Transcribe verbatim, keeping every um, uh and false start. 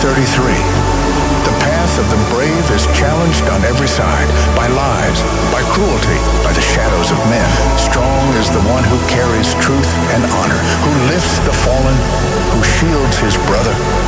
thirty-three. The path of the brave is challenged on every side, by lies, by cruelty, by the shadows of men. Strong is the one who carries truth and honor, who lifts the fallen, who shields his brother,